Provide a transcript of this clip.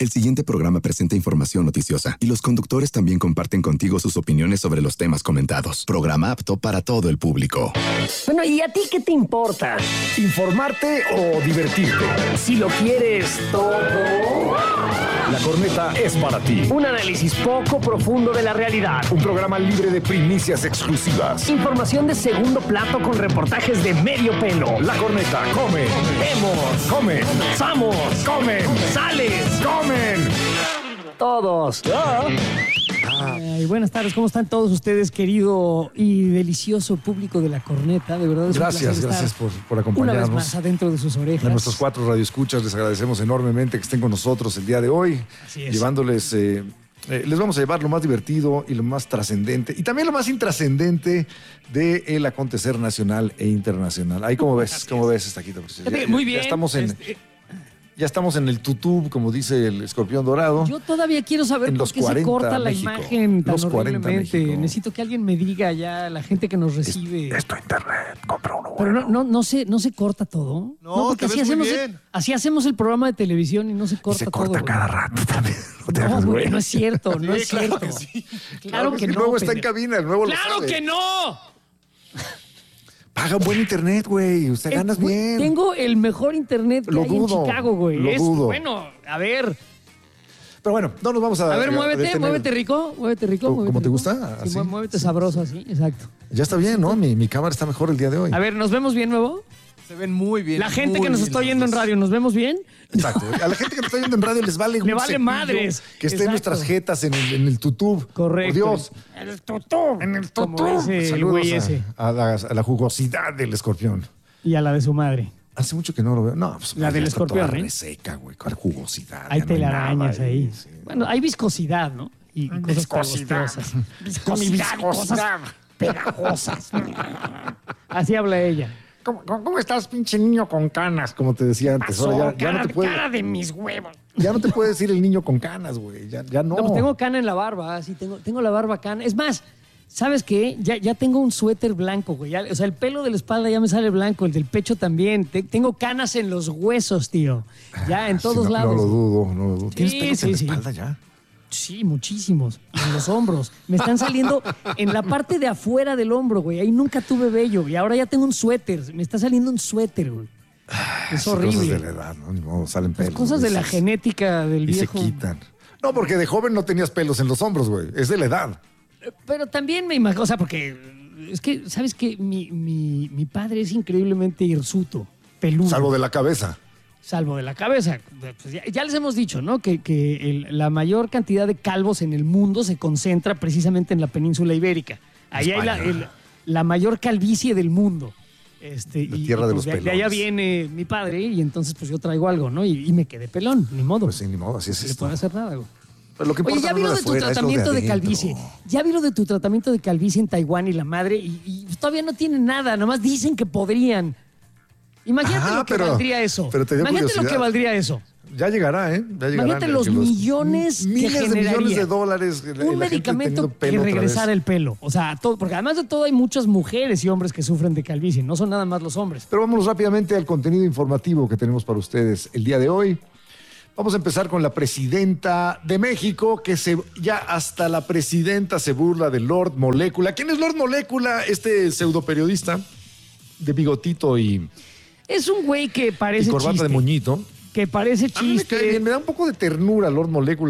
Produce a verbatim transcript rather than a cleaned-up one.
El siguiente programa presenta información noticiosa y los conductores también comparten contigo sus opiniones sobre los temas comentados. Programa apto para todo el público. Bueno, ¿y a ti qué te importa? ¿Informarte o divertirte? Si lo quieres todo... La Corneta es para ti. Un análisis poco profundo de la realidad. Un programa libre de primicias exclusivas. Información de segundo plato con reportajes de medio pelo. La Corneta come. Vemos. Comen. Somos. Comen. Sales. Comen. Todos. Ah. Ay, buenas tardes, ¿cómo están todos ustedes, querido y delicioso público de La Corneta? De verdad es Gracias, un placer gracias estar por, por acompañarnos. una vez más adentro de sus orejas. A nuestros cuatro radioescuchas les agradecemos enormemente que estén con nosotros el día de hoy. Así es. Llevándoles, eh, eh, les vamos a llevar lo más divertido y lo más trascendente y también lo más intrascendente del acontecer nacional e internacional. Ahí, ¿cómo ves? ¿Cómo ves, Estaquito? Pues ya- Muy ya bien. estamos en... Este, Ya estamos en el tutú, como dice el escorpión dorado. yo todavía quiero saber En por los qué se cuarenta, corta la México. imagen tan Los cuarenta, horriblemente. México. Necesito que alguien me diga ya, la gente que nos recibe. Esto internet, compra uno Pero bueno. no, no, no, se, no se corta todo. No, porque te así ves muy hacemos, bien. el, así hacemos el programa de televisión y no se Y corta se todo. corta güey. cada rato también. No te No, hagas, güey, güey. no es cierto, no Sí, es claro cierto. que sí. Claro que el no. nuevo está en pendejo. cabina, el nuevo lo ¡Claro sabe. que no! Paga buen internet, güey. Usted Eh, ganas güey, bien. Tengo el mejor internet que Lo hay dudo, en Chicago, güey. lo Es, dudo. Bueno, a ver. Pero bueno, no nos vamos a... A ver, a muévete, detener. muévete rico, muévete rico. ¿Cómo- muévete cómo te rico. gusta? Sí, ¿Así? mu- muévete Sí, sabroso así, exacto. Ya está bien, ¿no? Mi, mi cámara está mejor el día de hoy. A ver, ¿nos vemos bien, nuevo? Se ven muy bien. La gente muy que nos bien está los oyendo en dos. radio, ¿nos vemos bien? Exacto. A la gente que nos está oyendo en radio les vale Le un vale cepillo madres. que esté en Exacto. nuestras jetas en el, en el tutú. Correcto. Por Dios. En el tutú. En el Como tutú. ese, el Saludos güey a- ese. A, la, a la jugosidad del escorpión. Y a la de su madre. Hace mucho que no lo veo. No, pues La ya del está escorpión, toda ¿eh? reseca, güey. Con jugosidad. Hay ya no telarañas nada ahí. sí. Bueno, hay viscosidad, ¿no? Y, y cosas Viscosidad. pegostosas. Viscosidad. y cosas pegajosas. Así habla ella. ¿Cómo, cómo, cómo estás, pinche niño con canas? Como te decía antes. Ahora ya, ya no te puede, cara de mis huevos. ya no te puede decir el niño con canas, güey. Ya, ya no. No, pues tengo cana en la barba, sí, tengo, tengo la barba cana. Es más, ¿sabes qué? Ya, ya tengo un suéter blanco, güey. Ya- o sea, el pelo de la espalda ya me sale blanco, el del pecho también. Te- tengo canas en los huesos, tío. Ya, en Sí, todos no, lados. No lo dudo, no lo dudo. ¿Tienes Sí, pelos sí, en la sí. espalda ya? Sí, muchísimos. Y en los hombros. Me están saliendo en la parte de afuera del hombro, güey. Ahí nunca tuve vello. Y ahora ya tengo un suéter. Me está saliendo un suéter, güey. Es Sí, horrible. Cosas de la edad, ¿no? Ni modo, salen pelos. Cosas de la dices, genética del Y se viejo. quitan. No, porque de joven no tenías pelos en los hombros, güey. Es de la edad. Pero también me imagino, o sea, porque es que, ¿sabes qué? Mi, mi, mi padre es increíblemente hirsuto, peludo. Salvo de la cabeza. Salvo de la cabeza. Pues ya, ya les hemos dicho, ¿no? Que, que el- la mayor cantidad de calvos en el mundo se concentra precisamente en la península ibérica. Ahí hay la, España. el- la mayor calvicie del mundo. Este, La y- tierra y de pues los de, de allá pelones. viene mi padre y entonces pues yo traigo algo, ¿no? Y, y me quedé pelón, ni modo. Pues sí, ni modo, así es No se esto. puede hacer nada, güey. Pero lo que Oye, importa ya no vi es lo lo de tu afuera, es lo tratamiento de, adentro. calvicie. Ya vi lo de tu tratamiento de calvicie en Taiwán y la madre, y, y todavía no tienen nada, nomás dicen que podrían. Imagínate Ajá, lo que pero- valdría eso. pero te dio Imagínate lo curiosidad. que valdría eso. Ya llegará, ¿eh? Ya llegará. Imagínate los millones que Miles de millones generaría de dólares. la- la un gente medicamento teniendo que pelo otra regresara vez. el pelo. O sea, todo, porque además de todo hay muchas mujeres y hombres que sufren de calvicie, no son nada más los hombres. Pero vámonos rápidamente al contenido informativo que tenemos para ustedes el día de hoy. Vamos a empezar con la presidenta de México, que se, ya hasta la presidenta se burla de Lord Molécula. ¿Quién es Lord Molécula? Este pseudoperiodista de bigotito y, Es un güey que y parece corbata chiste. de moñito. Que parece A mí me cae chiste. bien, me da un poco de ternura Lord Molécula.